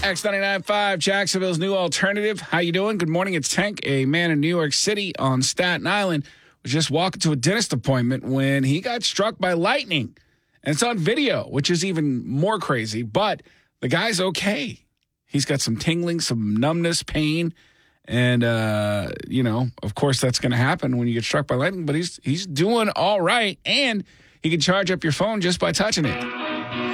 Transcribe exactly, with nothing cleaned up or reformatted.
X ninety-nine point five, Jacksonville's new alternative. How you doing? Good morning. It's Tank. A man in New York City on Staten Island was just walking to a dentist appointment when he got struck by lightning. And it's on video, which is even more crazy. But the guy's okay. He's got some tingling, some numbness, pain. And, uh, you know, of course, that's going to happen when you get struck by lightning. But he's he's doing all right. And he can charge up your phone just by touching it.